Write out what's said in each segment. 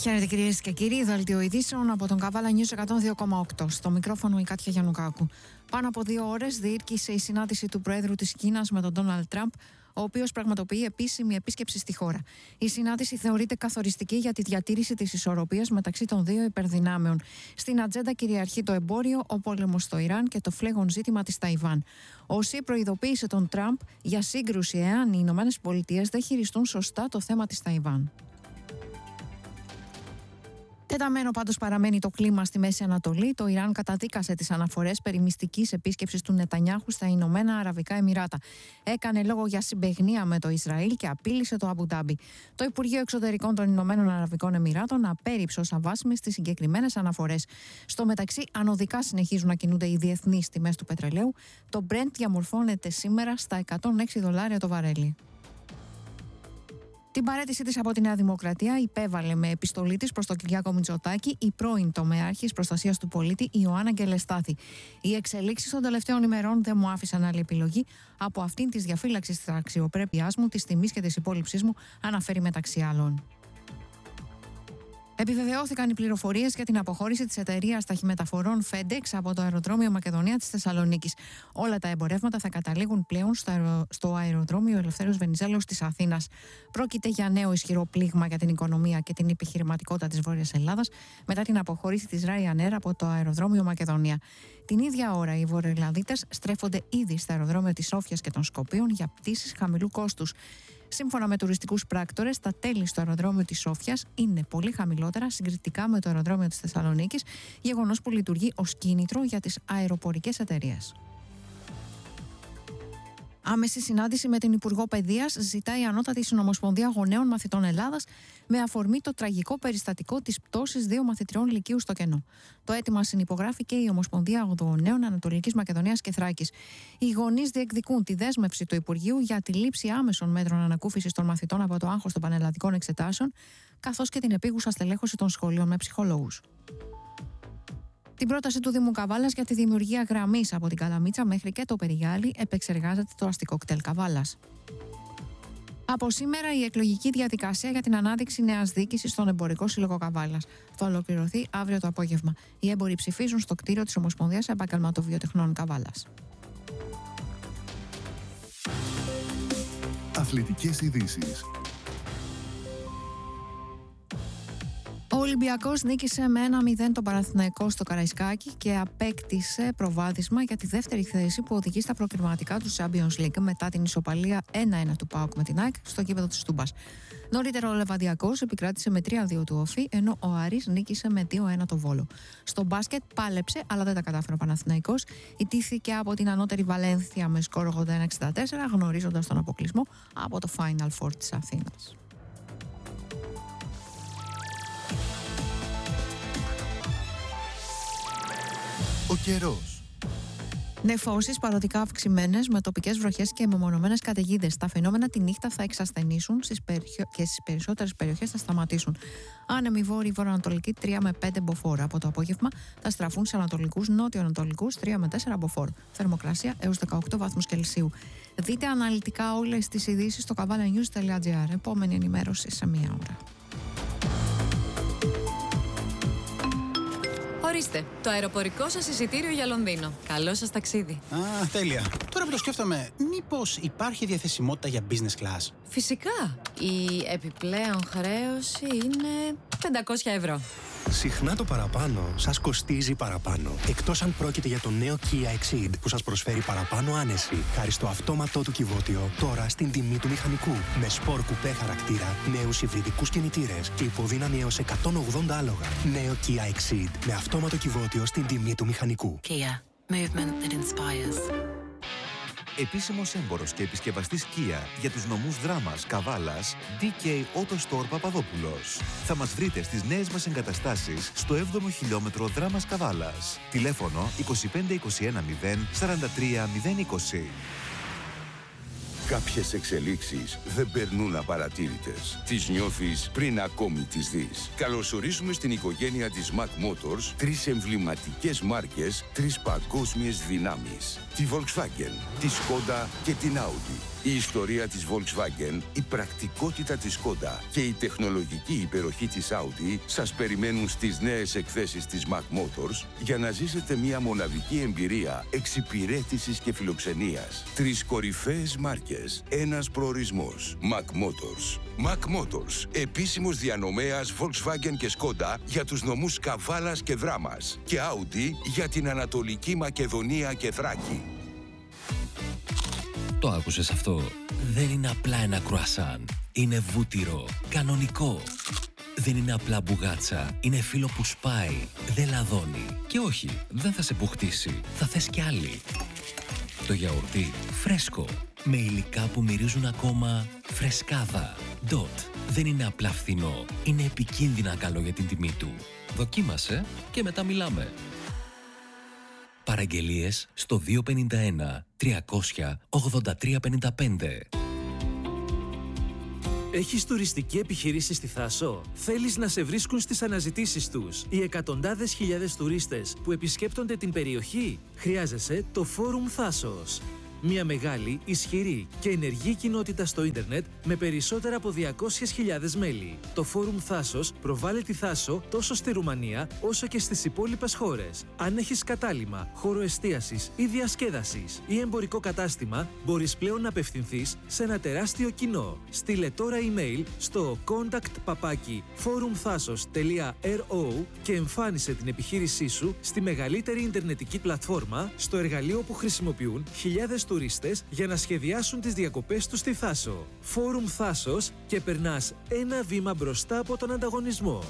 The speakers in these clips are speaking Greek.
Χαίρετε κυρίες και κύριοι, δελτίο ειδήσεων από τον Καβάλα News 102,8. Στο μικρόφωνο η Κάτια Γιαννουκάκου. Πάνω από 2 ώρες διήρκησε η συνάντηση του Προέδρου της Κίνας με τον Ντόναλντ Τραμπ, ο οποίος πραγματοποιεί επίσημη επίσκεψη στη χώρα. Η συνάντηση θεωρείται καθοριστική για τη διατήρηση της ισορροπίας μεταξύ των δύο υπερδυνάμεων. Στην ατζέντα κυριαρχεί το εμπόριο, ο πόλεμος στο Ιράν και το φλέγον ζήτημα της Ταϊβάν. Ο Σι προειδοποίησε τον Τραμπ για σύγκρουση εάν οι Ηνωμένες Πολιτείες δεν χειριστούν σωστά το θέμα της Ταϊβάν. Τεταμένο πάντως παραμένει το κλίμα στη Μέση Ανατολή. Το Ιράν καταδίκασε τις αναφορές περί μυστικής επίσκεψης του Νετανιάχου στα Ηνωμένα Αραβικά Εμιράτα. Έκανε λόγο για συμπαιγνία με το Ισραήλ και απείλησε το Αμπου Ντάμπι. Το Υπουργείο Εξωτερικών των Ηνωμένων Αραβικών Εμιράτων απέρριψε ως αβάσιμες τις συγκεκριμένες αναφορές. Στο μεταξύ, ανωδικά συνεχίζουν να κινούνται οι διεθνείς τιμές του πετρελαίου. Το Brent διαμορφώνεται σήμερα στα $106 το βαρέλι. Την παραίτησή της από τη Νέα Δημοκρατία υπέβαλε με επιστολή της προς τον Κυριάκο Μητσοτάκη η πρώην τομεάρχης προστασίας του πολίτη Ιωάννα Γκελεστάθη. Οι εξελίξεις των τελευταίων ημερών δεν μου άφησαν άλλη επιλογή από αυτήν της διαφύλαξης της αξιοπρέπειάς μου, της τιμής και της υπόλοιψής μου, αναφέρει μεταξύ άλλων. Επιβεβαιώθηκαν οι πληροφορίες για την αποχώρηση της εταιρείας ταχυμεταφορών FedEx από το αεροδρόμιο Μακεδονία της Θεσσαλονίκης. Όλα τα εμπορεύματα θα καταλήγουν πλέον στο αεροδρόμιο Ελευθέριος Βενιζέλος της Αθήνας. Πρόκειται για νέο ισχυρό πλήγμα για την οικονομία και την επιχειρηματικότητα της Βόρειας Ελλάδας μετά την αποχώρηση της Ryanair από το αεροδρόμιο Μακεδονία. Την ίδια ώρα, οι Βορειοελλαδίτες στρέφονται ήδη στα αεροδρόμια της Σόφιας και των Σκοπίων για πτήσεις χαμηλού κόστους. Σύμφωνα με τουριστικούς πράκτορες, τα τέλη στο αεροδρόμιο της Σόφιας είναι πολύ χαμηλότερα συγκριτικά με το αεροδρόμιο της Θεσσαλονίκης, γεγονός που λειτουργεί ως κίνητρο για τις αεροπορικές εταιρείες. Άμεση συνάντηση με την Υπουργό Παιδείας ζητάει η Ανώτατη Συνομοσπονδία Γονέων Μαθητών Ελλάδας με αφορμή το τραγικό περιστατικό της πτώσης 2 μαθητριών λυκείου στο κενό. Το αίτημα συνυπογράφει και η Ομοσπονδία Γονέων Ανατολικής Μακεδονίας και Θράκης. Οι γονείς διεκδικούν τη δέσμευση του Υπουργείου για τη λήψη άμεσων μέτρων ανακούφισης των μαθητών από το άγχος των πανελλαδικών εξετάσεων, καθώς και την επίγουσα στελέχωση των σχολείων με ψυχολόγους. Την πρόταση του Δήμου Καβάλας για τη δημιουργία γραμμής από την Καλαμίτσα μέχρι και το Περιγιάλι επεξεργάζεται το αστικό κτέλ Καβάλας. Από σήμερα η εκλογική διαδικασία για την ανάδειξη νέας διοίκησης στον Εμπορικό Σύλλογο Καβάλας θα ολοκληρωθεί αύριο το απόγευμα. Οι έμποροι ψηφίζουν στο κτίριο της Ομοσπονδίας Επαγγελματοβιοτεχνών Καβάλας. Αθλητικές ειδήσεις. Ο Ολυμπιακός νίκησε με 1-0 τον Παναθηναϊκό στο Καραϊσκάκι και απέκτησε προβάδισμα για τη δεύτερη θέση που οδηγεί στα προκριματικά του Champions League μετά την ισοπαλία 1-1 του ΠΑΟΚ με την ΑΕΚ στο γήπεδο της Τούμπας. Νωρίτερα ο Λεβαδιακός επικράτησε με 3-2 του Όφη, ενώ ο Άρης νίκησε με 2-1 το Βόλο. Στο μπάσκετ πάλεψε, αλλά δεν τα κατάφερε ο Παναθηναϊκός. Ιτήθηκε από την ανώτερη Βαλένθια με σκορ 81-64, γνωρίζοντας τον αποκλεισμό από το Final Four της Αθήνας. Ο καιρός. Νεφώσεις παροδικά αυξημένες με τοπικές βροχές και μεμονωμένες καταιγίδες. Τα φαινόμενα τη νύχτα θα εξασθενήσουν και στις περισσότερες περιοχές θα σταματήσουν. Άνεμη βόρειο-βορειοανατολική 3 με 5 μποφόρ. Από το απόγευμα θα στραφούν σε ανατολικούς νότιο-ανατολικούς 3 με 4 μποφόρ. Θερμοκρασία έως 18 βαθμούς Κελσίου. Δείτε αναλυτικά όλες τις ειδήσεις στο kavalanews.gr. Επόμενη ενημέρωση σε μία ώρα. Ορίστε, το αεροπορικό σας εισιτήριο για Λονδίνο. Καλό σας ταξίδι. Α, τέλεια. Τώρα που το σκέφτομαι, μήπως υπάρχει διαθεσιμότητα για business class? Φυσικά. Η επιπλέον χρέωση είναι 500 ευρώ. Συχνά το παραπάνω σας κοστίζει παραπάνω. Εκτός αν πρόκειται για το νέο Kia Exceed που σας προσφέρει παραπάνω άνεση. Χάρη στο αυτόματό του κυβότιο, τώρα στην τιμή του μηχανικού. Με σπορ κουπέ χαρακτήρα, νέους υβριδικούς κινητήρες και υποδύναμη έως 180 άλογα. Νέο Kia Exceed με αυτόματο κυβότιο στην τιμή του μηχανικού. Kia. Movement that inspires. Επίσημος έμπορος και επισκευαστής Kia για τους νομούς Δράμας, Καβάλας, DK Auto Store Παπαδόπουλος. Θα μας βρείτε στις νέες μας εγκαταστάσεις στο 7ο χιλιόμετρο Δράμας Καβάλας. Τηλέφωνο 25 21 0 43 020. Κάποιες εξελίξεις δεν περνούν απαρατήρητες. Τις νιώθεις πριν ακόμη τις δεις. Καλωσορίζουμε στην οικογένεια της Mac Motors 3 εμβληματικές μάρκες, 3 παγκόσμιες δυνάμεις. Τη Volkswagen, τη Skoda και την Audi. Η ιστορία της Volkswagen, η πρακτικότητα της Skoda και η τεχνολογική υπεροχή της Audi σας περιμένουν στις νέες εκθέσεις της Mac Motors για να ζήσετε μια μοναδική εμπειρία εξυπηρέτησης και φιλοξενίας. 3 κορυφαίες μάρκες, ένας προορισμός. Mac Motors. Mac Motors, επίσημος διανομέας Volkswagen και Skoda για τους νομούς Καβάλας και Δράμας και Audi για την Ανατολική Μακεδονία και Θράκη. Το άκουσες αυτό? Δεν είναι απλά ένα κρουασάν. Είναι βούτυρο, κανονικό. Δεν είναι απλά μπουγάτσα. Είναι φύλλο που σπάει, δεν λαδώνει. Και όχι, δεν θα σε πουχτίσει. Θα θες κι άλλη. Το γιαουρτί, φρέσκο. Με υλικά που μυρίζουν ακόμα φρεσκάδα. Dot. Δεν είναι απλά φθηνό. Είναι επικίνδυνα καλό για την τιμή του. Δοκίμασε και μετά μιλάμε. Παραγγελίες στο 251 300 8355. Έχεις τουριστική επιχείρηση στη Θάσο? Θέλεις να σε βρίσκουν στις αναζητήσεις τους οι εκατοντάδες χιλιάδες τουρίστες που επισκέπτονται την περιοχή? Χρειάζεσαι το Φόρουμ Θάσος. Μια μεγάλη, ισχυρή και ενεργή κοινότητα στο ίντερνετ με περισσότερα από 200.000 μέλη. Το Φόρουμ Θάσος προβάλλει τη Θάσο τόσο στη Ρουμανία όσο και στις υπόλοιπες χώρες. Αν έχεις κατάλημα, χώρο εστίασης ή διασκέδασης ή εμπορικό κατάστημα, μπορείς πλέον να απευθυνθείς σε ένα τεράστιο κοινό. Στείλε τώρα email στο contact@forumthasos.ro και εμφάνισε την επιχείρησή σου στη μεγαλύτερη ιντερνετική πλατφόρμα, στο εργαλείο που χρησιμοποιούν χιλιάδες τουρίστες για να σχεδιάσουν τις διακοπές τους στη Θάσο. Φόρουμ Θάσος και περνάς ένα βήμα μπροστά από τον ανταγωνισμό.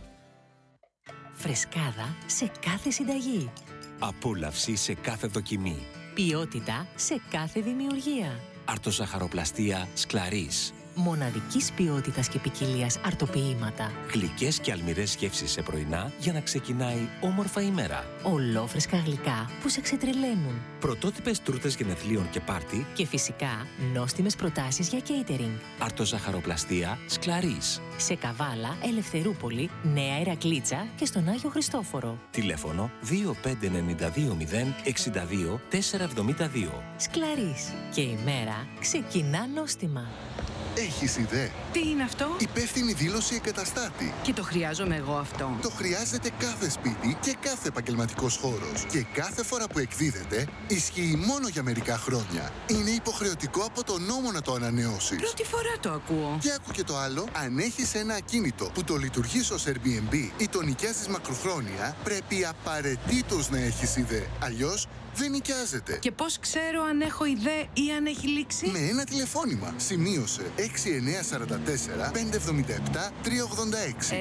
Φρεσκάδα σε κάθε συνταγή. Απόλαυση σε κάθε δοκιμή. Ποιότητα σε κάθε δημιουργία. Αρτοζαχαροπλαστία Σκλαρίς. Μοναδικής ποιότητας και ποικιλίας αρτοποιήματα. Γλυκές και αλμυρές γεύσεις σε πρωινά για να ξεκινάει όμορφα η μέρα. Ολόφρεσκα γλυκά που σε ξετρελαίνουν. Πρωτότυπες τούρτες γενεθλίων και πάρτι. Και φυσικά νόστιμες προτάσεις για catering. Αρτοζαχαροπλαστία Σκλαρίς. Σε Καβάλα, Ελευθερούπολη, Νέα Ηρακλήτσα και στον Άγιο Χριστόφορο. Τηλέφωνο 25920 62 472. Σκλαρίς. Και η μέρα ξεκινά νόστιμα. Έχεις ιδέα? Τι είναι αυτό? Υπεύθυνη δήλωση εγκαταστάτη. Και το χρειάζομαι εγώ αυτό? Το χρειάζεται κάθε σπίτι και κάθε επαγγελματικός χώρος. Και κάθε φορά που εκδίδεται, ισχύει μόνο για μερικά χρόνια. Είναι υποχρεωτικό από τον νόμο να το ανανεώσεις. Πρώτη φορά το ακούω. Και άκου και το άλλο. Αν έχεις ένα ακίνητο που το λειτουργείς ως Airbnb ή το νοικιάζεις μακροχρόνια, πρέπει απαραίτητος να έχεις ιδέα. Αλλιώς δεν νοικιάζεται. Και πώς ξέρω αν έχω ιδέα ή αν έχει λήξει? Με ένα τηλεφώνημα. Σημείωσε 6944 577 386.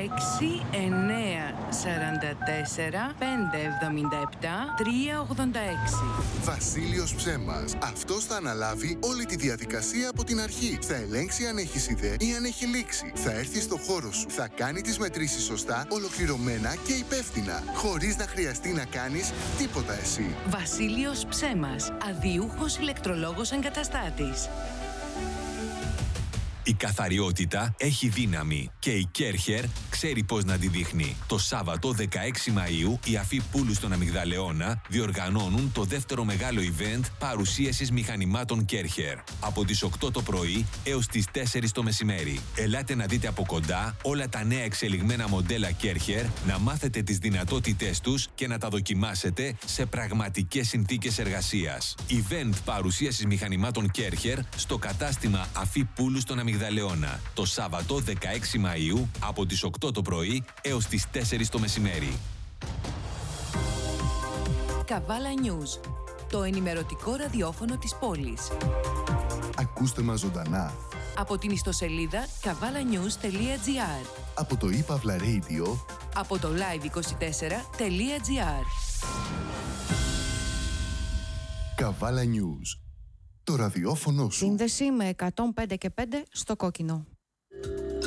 6944 577 386. Βασίλειος Ψέμας. Αυτός θα αναλάβει όλη τη διαδικασία από την αρχή. Θα ελέγξει αν έχεις ιδέα ή αν έχει λήξει. Θα έρθει στο χώρο σου. Θα κάνει τις μετρήσεις σωστά, ολοκληρωμένα και υπεύθυνα. Χωρίς να χρειαστεί να κάνεις τίποτα εσύ. Βασίλειος Ψέμας, αδιούχος ηλεκτρολόγος εγκαταστάτης. Η καθαριότητα έχει δύναμη και η Κέρχερ ξέρει πώς να τη δείχνει. Το Σάββατο 16 Μαΐου οι Αφή Πούλου στον Αμυγδαλεώνα διοργανώνουν το δεύτερο μεγάλο event παρουσίασης μηχανημάτων Κέρχερ. Από τις 8 το πρωί έως τις 4 το μεσημέρι. Ελάτε να δείτε από κοντά όλα τα νέα εξελιγμένα μοντέλα Κέρχερ, να μάθετε τις δυνατότητές τους και να τα δοκιμάσετε σε πραγματικές συνθήκες εργασίας. Event παρουσίασης μηχανημάτων Κέρχερ στο κατάστημα Αφή Πούλου στον Αμυγδαλεώνα. Το Σάββατο 16 Μαΐου από τις 8 το πρωί έως τις 4 το μεσημέρι. Καβάλα News, το ενημερωτικό ραδιόφωνο της πόλης. Ακούστε μας ζωντανά Από την ιστοσελίδα kavalanews.gr, από το ePavla Radio, από το live24.gr. Καβάλα News. Το ραδιόφωνο σου. Σύνδεση με 105 και 5 στο κόκκινο.